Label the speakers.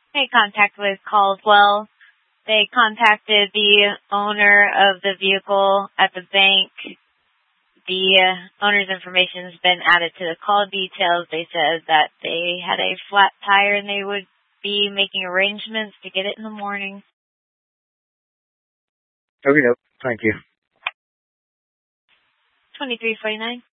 Speaker 1: Made contact with Caldwell. They contacted the owner of the vehicle at the bank. The owner's information has been added to the call details. They said that they had a flat tire and they would be making arrangements to get it in the morning.
Speaker 2: Okay, thank you.
Speaker 1: 2349.